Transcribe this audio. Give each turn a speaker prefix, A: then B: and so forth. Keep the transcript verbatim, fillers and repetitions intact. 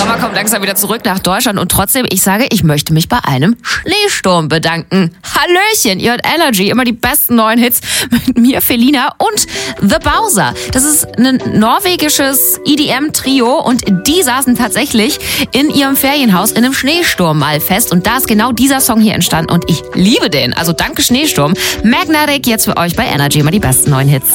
A: Sommer kommt langsam wieder zurück nach Deutschland und trotzdem, ich sage, ich möchte mich bei einem Schneesturm bedanken. Hallöchen, ihr hört Energy, immer die besten neuen Hits mit mir, Felina und The Bowser. Das ist ein norwegisches E D M-Trio und die saßen tatsächlich in ihrem Ferienhaus in einem Schneesturm mal fest und da ist genau dieser Song hier entstanden und ich liebe den. Also danke Schneesturm. Magnetic jetzt für euch bei Energy, immer die besten neuen Hits.